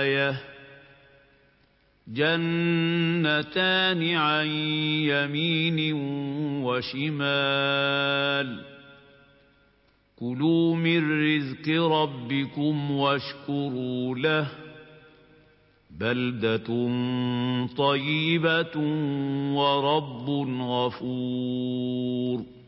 آية جنتان عن يمين وشمال كلوا من رزق ربكم واشكروا له بلدة طيبة ورب غفور